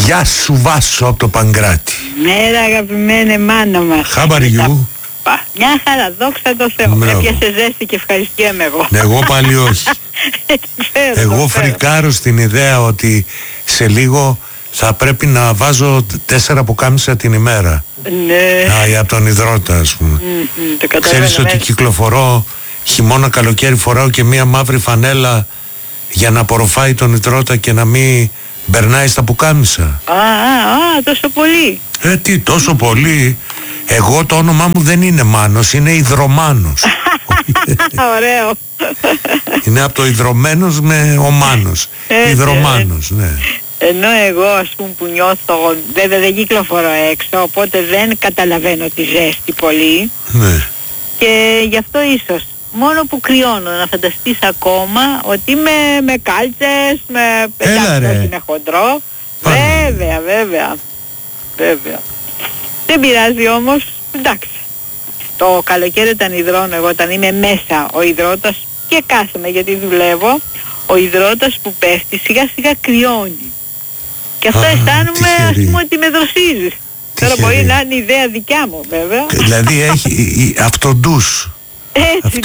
Γεια σου Βάσο από το Παγκράτη. Μέρα αγαπημένε μάνα μας. Χαμπαριού. Μια χαρά, δόξα τω Θεώ. Έπιασε ζέστη και ευχαριστιέμαι εγώ. Εγώ πάλι όχι. Εγώ φρικάρω στην ιδέα ότι σε λίγο θα πρέπει να βάζω 4 πουκάμισα την ημέρα. Ναι. Από τον υδρότα, ας πούμε. Ξέρεις ότι κυκλοφορώ χειμώνα καλοκαίρι, φοράω και μία μαύρη φανέλα για να απορροφάει τον υδρότα και να μην μπερνάει στα πουκάμισα. Τόσο πολύ. Τι τόσο πολύ. Εγώ το όνομά μου δεν είναι Μάνος, είναι Ιδρωμάνος. Ωραίο. Είναι από το Ιδρωμένος με ο Μάνος. Ιδρωμάνος, ναι. Ενώ εγώ, ας πούμε, που νιώθω, βέβαια δεν κυκλοφορώ έξω, οπότε δεν καταλαβαίνω τη ζέστη πολύ. Ναι. Και γι' αυτό ίσως, μόνο που κρυώνω, να φανταστείς ακόμα ότι είμαι με κάλτσες, με πετάξεις, είναι χοντρό. Βέβαια. Δεν πειράζει όμως, εντάξει. Το καλοκαίρι όταν υδρώνω εγώ, όταν είμαι μέσα ο υδρότας και κάθομαι γιατί δουλεύω, ο υδρότας που πέφτει σιγά σιγά κρυώνει. Και αυτό αισθάνομαι, ας πούμε, ότι με δροσίζει. Τώρα μπορεί να είναι ιδέα δικιά μου βέβαια. Δηλαδή έχει αυτοντούς. Έτσι,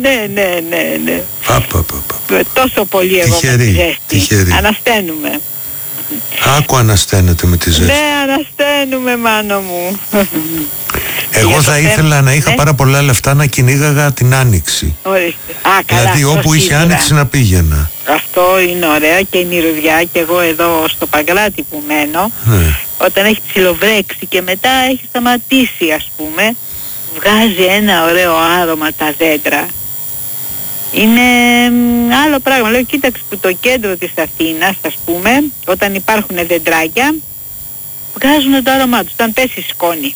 ναι. Τόσο πολύ εγώ με τη ζέστη. Ανασταίνουμε. Άκου ανασταίνεται με τη ζέστη. Ναι, ανασταίνουμε μάνο μου. Εγώ θα ήθελα να είχα πάρα πολλά λεφτά να κυνήγαγα την Άνοιξη. Ορίστε. Δηλαδή όπου είχε Άνοιξη να πήγαινα. Αυτό είναι ωραία και η μυρωδιά. Και εγώ εδώ στο Παγκράτη που μένω, όταν έχει ψιλοβρέξει και μετά έχει σταματήσει, ας πούμε, βγάζει ένα ωραίο άρωμα τα δέντρα. Είναι άλλο πράγμα. Λέω, κοίταξε που το κέντρο της Αθήνας, ας πούμε, όταν υπάρχουν δεντράκια, βγάζουν το άρωμά τους, όταν πέσει σκόνη.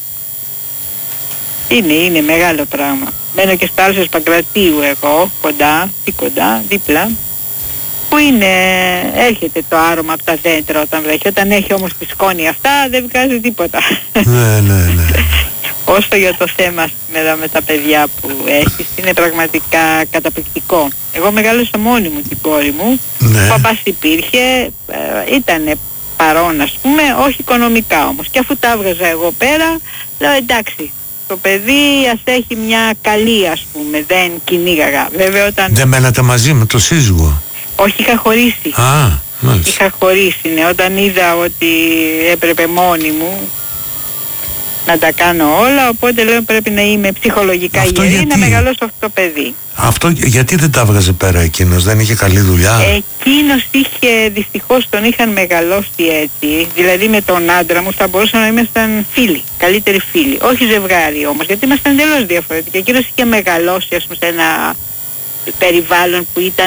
Είναι μεγάλο πράγμα. Μένω και στο Άλσος Παγκρατίου εγώ, κοντά, δίπλα, που έρχεται το άρωμα από τα δέντρα όταν βρέχει. Όταν έχει όμως τη σκόνη αυτά δεν βγάζει τίποτα. Ναι. Όσο για το θέμα σήμερα με τα παιδιά που έχεις, είναι πραγματικά καταπληκτικό. Εγώ μεγάλωσα μόνη μου την κόρη μου, ο παπάς υπήρχε, ήταν παρόν, ας πούμε, όχι οικονομικά όμως. Και αφού τα έβγαζα εγώ πέρα, λέω εντάξει, το παιδί ας έχει μια καλή, ας πούμε, δεν κυνήγαγα. Βέβαια όταν... Δεν μένατε μαζί με το σύζυγο? Όχι, είχα χωρίσει. Μάλιστα. Είχα χωρίσει, ναι. Όταν είδα ότι έπρεπε μόνη μου να τα κάνω όλα, οπότε λέω πρέπει να είμαι ψυχολογικά γερή, να μεγαλώσω αυτό το παιδί. Αυτό γιατί δεν τα έβγαζε πέρα εκείνος, δεν είχε καλή δουλειά? Εκείνος είχε, δυστυχώς τον είχαν μεγαλώσει έτσι, δηλαδή με τον άντρα μου θα μπορούσαν να ήμασταν φίλοι, καλύτεροι φίλοι, όχι ζευγάρι όμως, γιατί ήμασταν εντελώς διαφορετικοί. Εκείνος είχε μεγαλώσει, ας πούμε, σε ένα περιβάλλον που ήταν,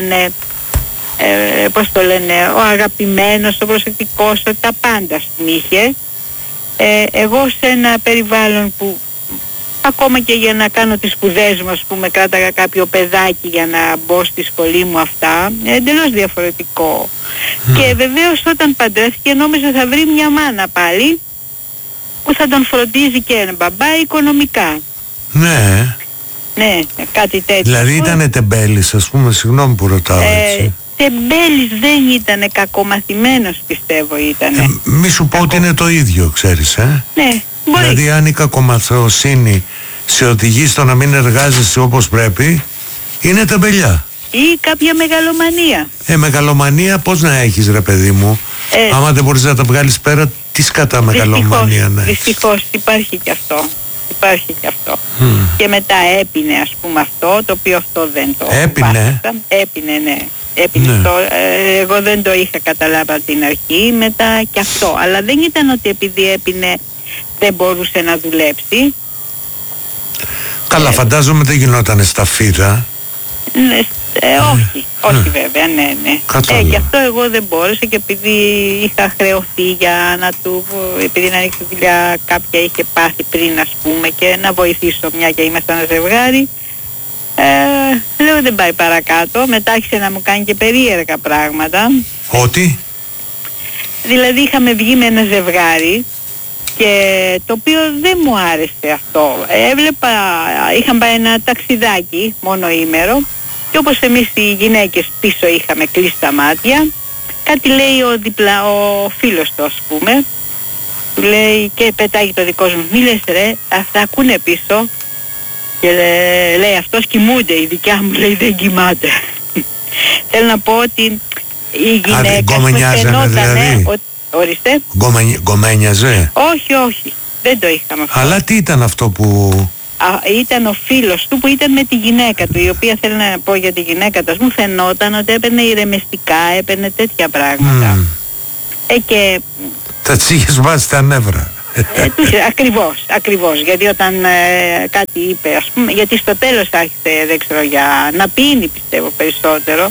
πώς το λένε, ο αγαπημένος, ο προσεκτικός, τα πάντα ας πούμε είχε. Εγώ σε ένα περιβάλλον που ακόμα και για να κάνω τις σπουδές μου, ας πούμε, κράταγα κάποιο παιδάκι για να μπω στη σχολή μου αυτά, εντελώς διαφορετικό. Και βεβαίως όταν παντρεύτηκε νόμιζα θα βρει μια μάνα πάλι που θα τον φροντίζει και ένα μπαμπά οικονομικά. Ναι, κάτι τέτοιο. Δηλαδή ήτανε τεμπέλης, ας πούμε, συγγνώμη που ρωτάω έτσι. Τεμπέλης δεν ήτανε, κακομαθημένος πιστεύω ήτανε. Μη σου πω ότι είναι το ίδιο, ξέρεις, Ναι, μπορεί. Δηλαδή αν η κακομαθοσύνη σε οδηγεί στο να μην εργάζεσαι όπως πρέπει, είναι τεμπελιά. Ή κάποια μεγαλομανία. Μεγαλομανία πώς να έχεις, ρε παιδί μου? Άμα δεν μπορείς να τα βγάλεις πέρα, τι σκατά μεγαλομανία να έχεις? Δυστυχώς υπάρχει και αυτό. Και μετά έπινε, ας πούμε, αυτό, το οποίο αυτό δεν το έπινε, ναι. Εγώ δεν το είχα καταλάβει από την αρχή, μετά και αυτό. Αλλά δεν ήταν ότι επειδή έπινε δεν μπορούσε να δουλέψει. Καλά, φαντάζομαι δεν γινότανε στα φίδα. Όχι βέβαια, ναι. Γι' αυτό εγώ δεν μπόρεσα, και επειδή είχα χρεωθεί για να του, επειδή να ανοίξει δουλειά κάποια είχε πάθει πριν, ας πούμε, και να βοηθήσω μια και ήμασταν ένα ζευγάρι, λέω δεν πάει παρακάτω. Μετά άρχισε να μου κάνει και περίεργα πράγματα. Ότι? Δηλαδή είχαμε βγει με ένα ζευγάρι και το οποίο δεν μου άρεσε αυτό. Έβλεπα, είχαμε πάει ένα ταξιδάκι μονοήμερο, και όπως εμείς οι γυναίκες πίσω είχαμε κλείσει τα μάτια, κάτι λέει ο φίλος του, ας πούμε, του λέει και πετάγει το δικό μου, μη λες ρε, αυτά ακούνε πίσω, και λέει αυτός κοιμούνται, η δικιά μου λέει δεν κοιμάται. Θέλω να πω ότι η γυναίκα που φαινότανε δηλαδή. Ορίστε. Γκομένιαζε. Όχι, δεν το είχαμε αυτό. Αλλά τι ήταν αυτό που... Ήταν ο φίλος του που ήταν με τη γυναίκα του, η οποία, θέλω να πω για τη γυναίκα του, μου φαινόταν ότι έπαιρνε ηρεμιστικά, έπαιρνε τέτοια πράγματα. Και... τα τσίγες βάζει τα νεύρα. Ακριβώς, γιατί όταν κάτι είπε, ας πούμε, γιατί στο τέλος άρχισε, δεν ξέρω, για να πίνει, πιστεύω, περισσότερο,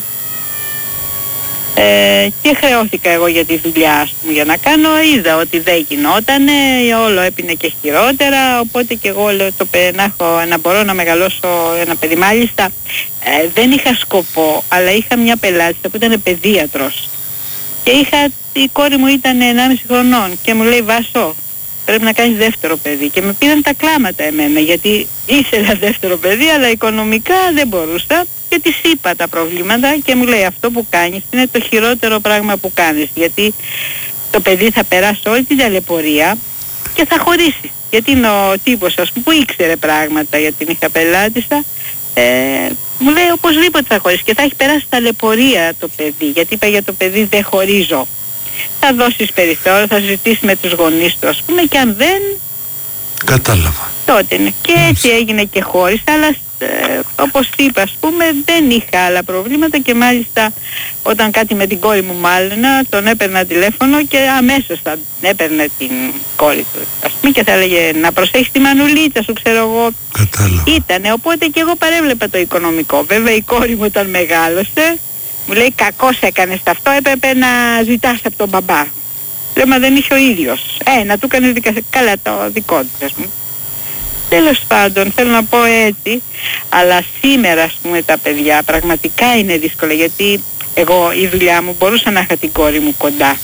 και χρεώθηκα εγώ για τη δουλειά, ας πούμε, για να κάνω, είδα ότι δεν γινότανε, όλο έπινε και χειρότερα, οπότε και εγώ λέω να μπορώ να μεγαλώσω ένα παιδί. Μάλιστα δεν είχα σκοπό, αλλά είχα μια πελάτησα που ήταν παιδίατρος και η κόρη μου ήταν 1,5 χρονών και μου λέει, Βάσο, πρέπει να κάνεις δεύτερο παιδί, και με πήραν τα κλάματα εμένα, γιατί ήθελα δεύτερο παιδί, αλλά οικονομικά δεν μπορούσα, και της είπα τα προβλήματα και μου λέει, αυτό που κάνεις είναι το χειρότερο πράγμα που κάνεις, γιατί το παιδί θα περάσει όλη την ταλαιπωρία και θα χωρίσει, γιατί είναι ο τύπος, ας πούμε, που ήξερε πράγματα, γιατί την είχα πελάτησα, μου λέει οπωσδήποτε θα χωρίσει και θα έχει περάσει ταλαιπωρία το παιδί, γιατί είπα για το παιδί δεν χωρίζω. Θα δώσεις περιθώριο, θα ζητήσεις με τους γονείς του, ας πούμε, και αν δεν... Κατάλαβα. Τότε είναι. Και έτσι έγινε και χώρισα, αλλά όπως είπα, ας πούμε, δεν είχα άλλα προβλήματα, και μάλιστα όταν κάτι με την κόρη μου μάλωνα, τον έπαιρνα τηλέφωνο και αμέσως θα έπαιρνε την κόρη του, ας πούμε, και θα έλεγε να προσέχεις τη μανουλίτσα σου, ξέρω εγώ. Κατάλαβα. Ήτανε, οπότε και εγώ παρέβλεπα το οικονομικό. Βέβαια η κόρη μου όταν μεγάλωσε μου λέει, κακώς έκανες αυτό, έπρεπε να ζητάς από τον μπαμπά. Λέω, μα δεν είχε ο ίδιος. Να του κάνεις καλά το δικό του, ας πούμε. Τέλος πάντων, θέλω να πω έτσι, αλλά σήμερα, ας πούμε, τα παιδιά πραγματικά είναι δύσκολα, γιατί εγώ η δουλειά μου μπορούσα να είχα την κόρη μου κοντά.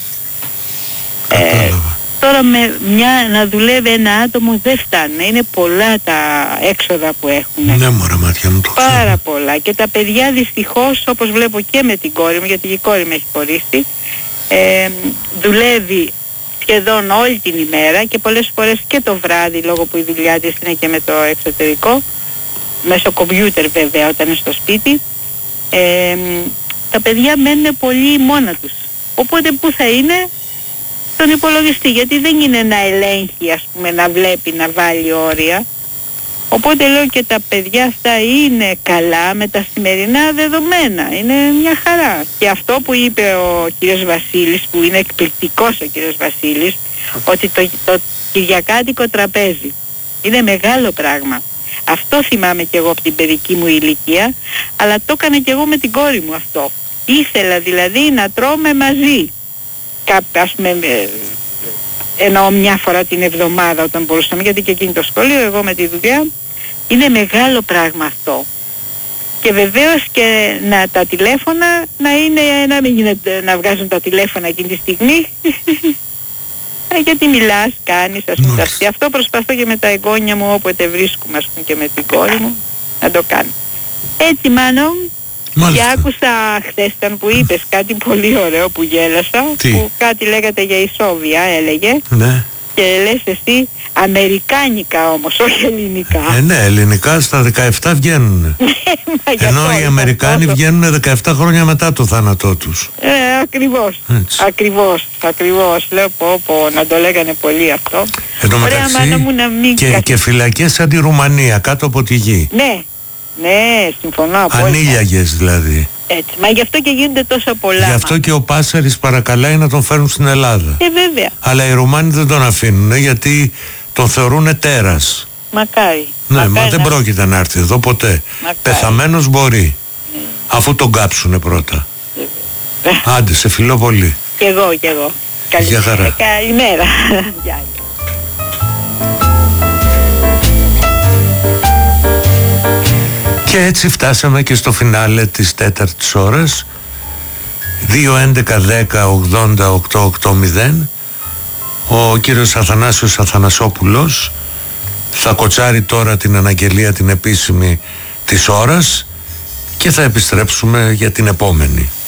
Τώρα να δουλεύει ένα άτομο δεν φτάνει. Είναι πολλά τα έξοδα που έχουν. Ναι, μωρέ, μάτια μου, το ξέρω. Πάρα πολλά. Και τα παιδιά δυστυχώς, όπως βλέπω και με την κόρη μου, γιατί η κόρη με έχει χωρίσει, δουλεύει σχεδόν όλη την ημέρα και πολλές φορές και το βράδυ, λόγω που η δουλειά της είναι και με το εξωτερικό, μέσω κομπιούτερ βέβαια όταν είναι στο σπίτι. Τα παιδιά μένουν πολύ μόνα τους. Οπότε πού θα είναι? Στον υπολογιστή, γιατί δεν είναι να ελέγχει, ας πούμε, να βλέπει, να βάλει όρια. Οπότε λέω και τα παιδιά αυτά είναι καλά με τα σημερινά δεδομένα, είναι μια χαρά. Και αυτό που είπε ο κύριος Βασίλης, που είναι εκπληκτικός ο κύριος Βασίλης, ότι το κυριακάτικο τραπέζι είναι μεγάλο πράγμα. Αυτό θυμάμαι και εγώ από την παιδική μου ηλικία, αλλά το έκανα και εγώ με την κόρη μου αυτό. Ήθελα δηλαδή να τρώμε μαζί. Ας πούμε, εννοώ μια φορά την εβδομάδα όταν μπορούσαμε, γιατί και εκείνη το σχολείο, εγώ με τη δουλειά. Είναι μεγάλο πράγμα αυτό. Και βεβαίως και τα τηλέφωνα να μην γίνεται να βγάζουν τα τηλέφωνα εκείνη τη στιγμή. Γιατί μιλάς, κάνεις, ας πούμε, αυτό προσπαθώ και με τα εγγόνια μου, όποτε βρίσκουμε, ας πούμε, και με την κόρη μου, να το κάνω. Έτσι, Μάνο. Και άκουσα χθες που είπες κάτι πολύ ωραίο που γέλασα. Τι? Που κάτι λέγατε για ισόβια, έλεγε. Ναι. Και λες εσύ αμερικάνικα όμως, όχι ελληνικά. Ναι, ελληνικά στα 17 βγαίνουν. Ενώ οι Αμερικάνοι βγαίνουν 17 χρόνια μετά το θάνατό τους. Ακριβώς. Λέω πω, να το λέγανε πολύ αυτό. Εν τω μεταξύ και φυλακές σαν τη Ρουμανία, κάτω από τη γη. Ναι, συμφωνώ. Ανήλιαγες δηλαδή. Έτσι, μα γι' αυτό και γίνονται τόσα πολλά. Γι' αυτό και ο Πάσαρης παρακαλάει να τον φέρουν στην Ελλάδα. Βέβαια. Αλλά οι Ρουμάνοι δεν τον αφήνουν, γιατί τον θεωρούν τέρας. Μακάρι. Ναι, μα δεν πρόκειται να έρθει εδώ ποτέ. Πεθαμένος μπορεί. Αφού τον κάψουνε πρώτα. Άντε, σε φιλώ πολύ. Κι εγώ. Γεια χαρά. Καλημέρα. Και έτσι φτάσαμε και στο φινάλε της 4ης ώρας. 2-11-10-80-880. Ο κύριος Αθανάσιος Αθανασόπουλος θα κοτσάρει τώρα την αναγγελία την επίσημη της ώρας και θα επιστρέψουμε για την επόμενη.